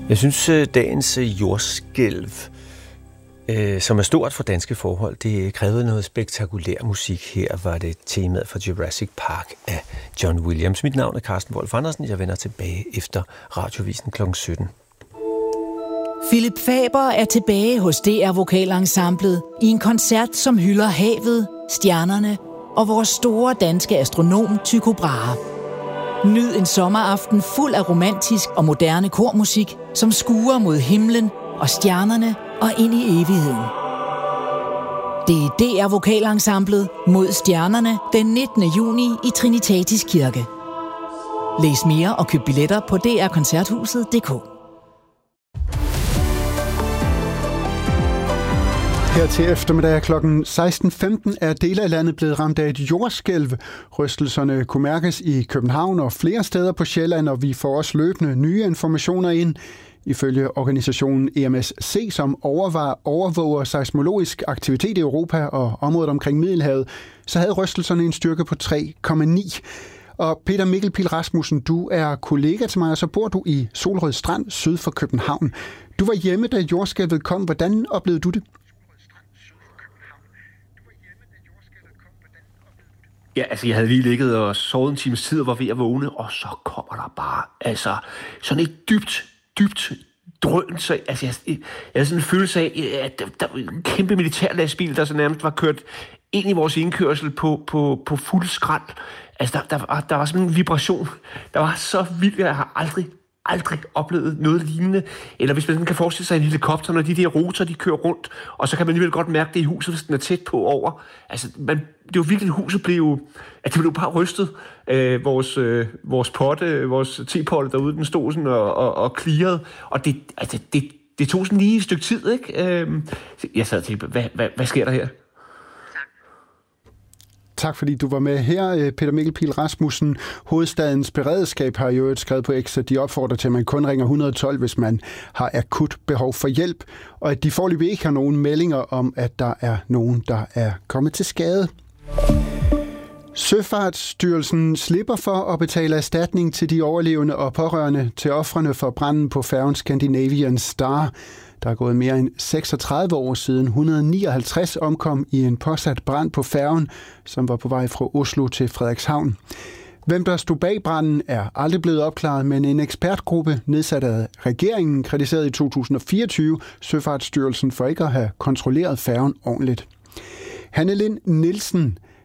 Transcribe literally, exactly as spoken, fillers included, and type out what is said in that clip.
Jeg synes, dagens jordskælv, øh, som er stort for danske forhold, det krævede noget spektakulær musik. Her var det temaet for Jurassic Park af John Williams. Mit navn er Carsten Wolf Andersen. Jeg vender tilbage efter Radiovisen klokken sytten. Philip Faber er tilbage hos D R Vokalensemblet i en koncert, som hylder havet, stjernerne og vores store danske astronom Tycho Brahe. Nyd en sommeraften fuld af romantisk og moderne kormusik, som skuer mod himlen og stjernerne og ind i evigheden. Det er D R Vokalensemblet mod stjernerne den nittende juni i Trinitatis Kirke. Læs mere og køb billetter på d r koncerthuset punktum d k. Her til eftermiddag klokken seksten femten er dele af landet blevet ramt af et jordskælv. Rystelserne kunne mærkes i København og flere steder på Sjælland, og vi får også løbende nye informationer ind. Ifølge organisationen E M S C, som overvejer, overvåger seismologisk aktivitet i Europa og området omkring Middelhavet, så havde rystelserne en styrke på tre komma ni. Og Peter Mikkel Pihl Rasmussen, du er kollega til mig, og så bor du i Solrød Strand syd for København. Du var hjemme, da jordskælvet kom. Hvordan oplevede du det? Ja, altså jeg havde lige ligget og sovet en times tid og var ved at vågne, og så kommer der bare, altså, sådan et dybt, dybt drøn. Så, altså, jeg, jeg havde sådan en følelse af, at der, der var en kæmpe militærlastbil, der så nærmest var kørt ind i vores indkørsel på, på, på fuld skrald. Altså, der, der, var, der var sådan en vibration, der var så vildt, jeg har aldrig, aldrig oplevet noget lignende. Eller hvis man sådan kan forestille sig en helikopter, når de der rotor, de kører rundt, og så kan man alligevel godt mærke det i huset, hvis den er tæt på over. Altså, man, det var virkelig, huset blev, at det blev bare rystet. Øh, vores, øh, vores potte, vores tepotte derude, den stod sådan og, og, og klirrede. Og det, altså, det, det tog sådan lige et stykke tid, ikke? Øh, jeg sad og tænkte, hvad, hvad, hvad sker der her? Tak fordi du var med her, Peter Mikkel Pihl Rasmussen. Hovedstadens beredskab har jo skrevet på X, at de opfordrer til, at man kun ringer et hundrede og tolv, hvis man har akut behov for hjælp, og at de foreløbig ikke har nogen meldinger om, at der er nogen, der er kommet til skade. Søfartsstyrelsen slipper for at betale erstatning til de overlevende og pårørende til ofrene for branden på færgen Scandinavian Star. Der er gået mere end seksogtredive år siden et hundrede og nioghalvtreds omkom i en påsat brand på færgen, som var på vej fra Oslo til Frederikshavn. Hvem der stod bag branden er aldrig blevet opklaret, men en ekspertgruppe nedsat af regeringen kritiserede i to tusind og fireogtyve Søfartsstyrelsen for ikke at have kontrolleret færgen ordentligt. Hanne Lind Nielsen